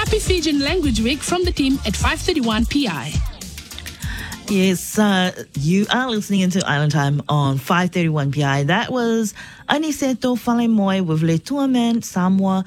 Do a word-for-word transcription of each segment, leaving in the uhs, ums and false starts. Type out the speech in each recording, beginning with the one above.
Happy Fijian Language Week from the team at five thirty-one P I. Yes, uh, you are listening into Island Time on five thirty-one P I. That was Aniceto Falemoe with Le Tuaman Samoa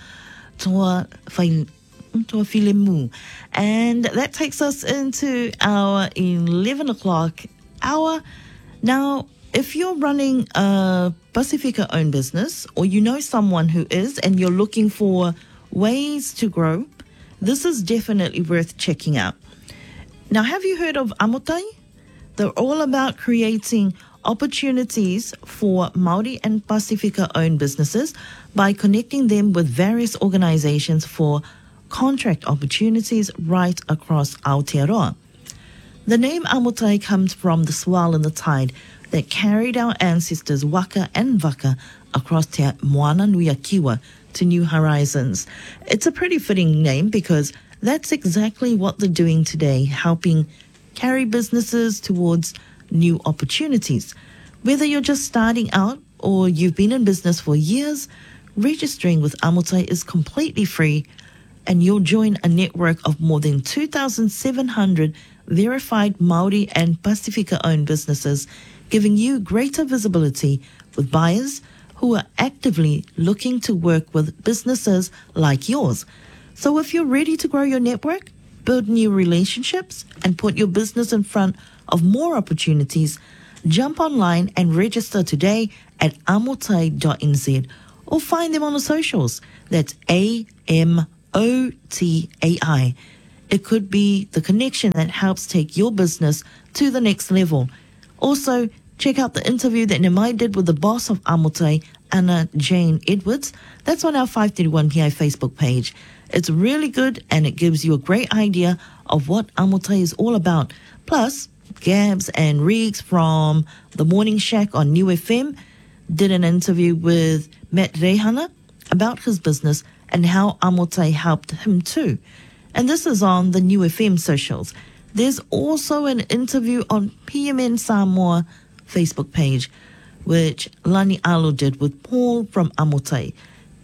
Toa Fai Toa Filemu. And that takes us into our eleven o'clock hour. Now, if you're running a Pacifica-owned business or you know someone who is and you're looking for ways to grow, this is definitely worth checking out. Now, have you heard of Amotai? They're all about creating opportunities for Māori and Pacifica-owned businesses by connecting them with various organizations for contract opportunities right across Aotearoa. The name Amotai comes from the swell in the tide that carried our ancestors Waka and Vaka across Te Moana Nui a Kiwa to new horizons. It's a pretty fitting name because that's exactly what they're doing today, helping carry businesses towards new opportunities. Whether you're just starting out or you've been in business for years, registering with Amotai is completely free, and you'll join a network of more than two thousand seven hundred verified Māori and Pacifica-owned businesses, giving you greater visibility with buyers who are actively looking to work with businesses like yours. So if you're ready to grow your network, build new relationships, and put your business in front of more opportunities, jump online and register today at amotai dot n z or find them on the socials. That's A M O T A I. It could be the connection that helps take your business to the next level. Also, check out the interview that Nemai did with the boss of Amotai, Anna Jane Edwards. That's on our five thirty-one P I Facebook page. It's really good and it gives you a great idea of what Amotai is all about. Plus, Gabs and Riggs from The Morning Shack on New F M did an interview with Matt Rehana about his business and how Amotai helped him too. And this is on the New F M socials. There's also an interview on P M N Samoa Facebook page, which Lani Alo did with Paul from Amotai.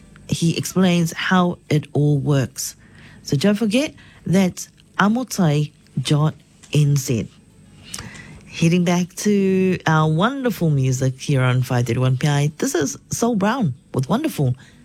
He explains how it all works. So don't forget, that's amotai dot n z. Heading back to our wonderful music here on five thirty-one P I, this is Sol Brown with Wonderful.